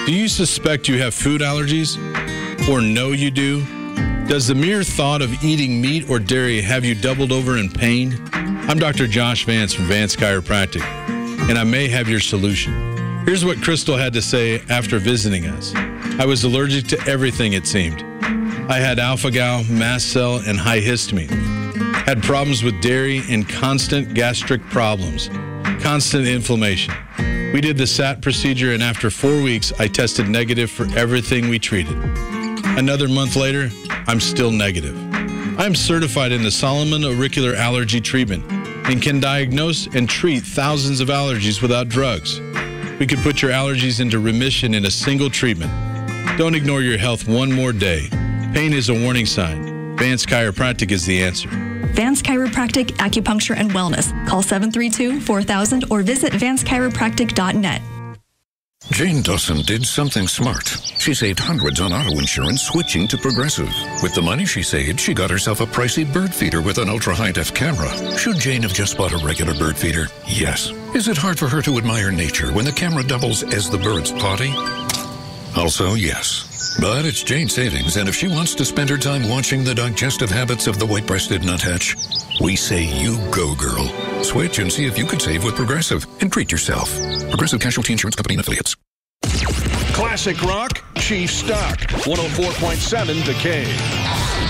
Do you suspect you have food allergies? Or know you do? Does the mere thought of eating meat or dairy have you doubled over in pain? I'm Dr. Josh Vance from Vance Chiropractic, and I may have your solution. Here's what Crystal had to say after visiting us. I was allergic to everything, it seemed. I had alpha-gal, mast cell, and high histamine. Had problems with dairy and constant gastric problems. Constant inflammation. We did the SAT procedure, and after 4 weeks, I tested negative for everything we treated. Another month later, I'm still negative. I'm certified in the Solomon Auricular Allergy Treatment and can diagnose and treat thousands of allergies without drugs. We could put your allergies into remission in a single treatment. Don't ignore your health one more day. Pain is a warning sign. Vance Chiropractic is the answer. Vance Chiropractic, Acupuncture, and Wellness. Call 732-4000 or visit vancechiropractic.net. Jane Dawson did something smart. She saved hundreds on auto insurance switching to Progressive. With the money she saved, she got herself a pricey bird feeder with an ultra-high-def camera. Should Jane have just bought a regular bird feeder? Yes. Is it hard for her to admire nature when the camera doubles as the bird's potty? Also, yes. But it's Jane's savings, and if she wants to spend her time watching the digestive habits of the white-breasted nuthatch, we say you go, girl. Switch and see if you could save with Progressive and treat yourself. Progressive Casualty Insurance Company and Affiliates. Classic rock, Chief Stock, 104.7 The Cave.